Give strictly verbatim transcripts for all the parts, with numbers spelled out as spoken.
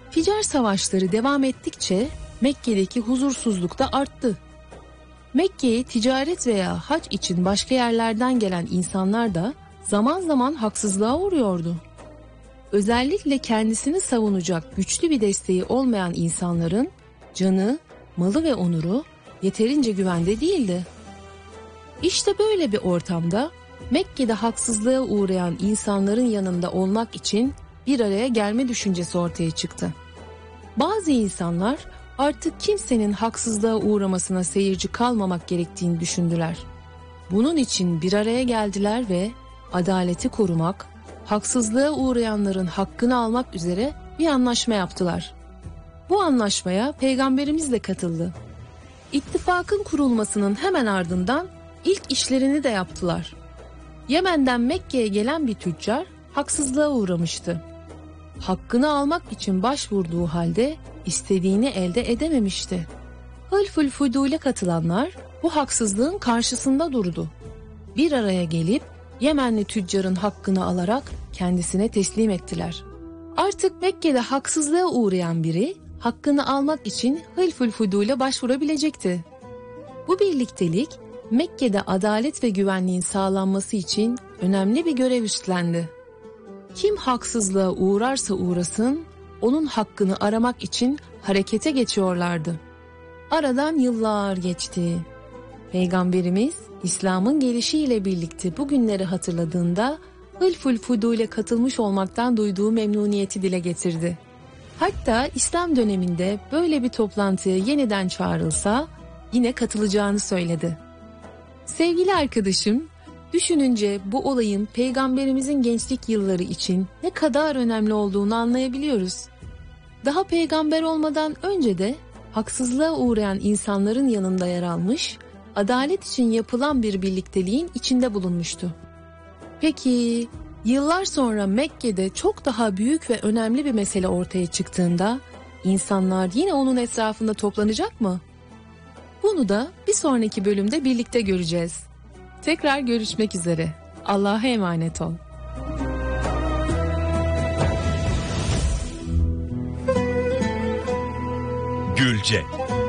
Ficar savaşları devam ettikçe Mekke'deki huzursuzluk da arttı. Mekke'ye ticaret veya hac için başka yerlerden gelen insanlar da zaman zaman haksızlığa uğruyordu. Özellikle kendisini savunacak güçlü bir desteği olmayan insanların canı, malı ve onuru yeterince güvende değildi. İşte böyle bir ortamda Mekke'de haksızlığa uğrayan insanların yanında olmak için bir araya gelme düşüncesi ortaya çıktı. Bazı insanlar artık kimsenin haksızlığa uğramasına seyirci kalmamak gerektiğini düşündüler. Bunun için bir araya geldiler ve adaleti korumak, haksızlığa uğrayanların hakkını almak üzere bir anlaşma yaptılar. Bu anlaşmaya Peygamberimiz de katıldı. İttifakın kurulmasının hemen ardından ilk işlerini de yaptılar. Yemen'den Mekke'ye gelen bir tüccar haksızlığa uğramıştı. Hakkını almak için başvurduğu halde istediğini elde edememişti. Hılful Fudul'e katılanlar bu haksızlığın karşısında durdu. Bir araya gelip Yemenli tüccarın hakkını alarak kendisine teslim ettiler. Artık Mekke'de haksızlığa uğrayan biri hakkını almak için Hılful Fudul'e başvurabilecekti. Bu birliktelik Mekke'de adalet ve güvenliğin sağlanması için önemli bir görev üstlendi. Kim haksızlığa uğrarsa uğrasın, onun hakkını aramak için harekete geçiyorlardı. Aradan yıllar geçti. Peygamberimiz İslam'ın gelişiyle birlikte bu günleri hatırladığında Hılful Fudul'e katılmış olmaktan duyduğu memnuniyeti dile getirdi. Hatta İslam döneminde böyle bir toplantıya yeniden çağrılsa yine katılacağını söyledi. Sevgili arkadaşım, düşününce bu olayın Peygamberimizin gençlik yılları için ne kadar önemli olduğunu anlayabiliyoruz. Daha peygamber olmadan önce de haksızlığa uğrayan insanların yanında yer almış, adalet için yapılan bir birlikteliğin içinde bulunmuştu. Peki, yıllar sonra Mekke'de çok daha büyük ve önemli bir mesele ortaya çıktığında insanlar yine onun etrafında toplanacak mı? Bunu da bir sonraki bölümde birlikte göreceğiz. Tekrar görüşmek üzere. Allah'a emanet ol. Gülce.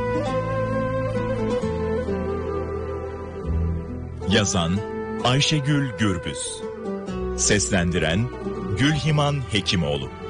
Yazan Ayşegül Gürbüz. Seslendiren Gülhiman Hekimoğlu.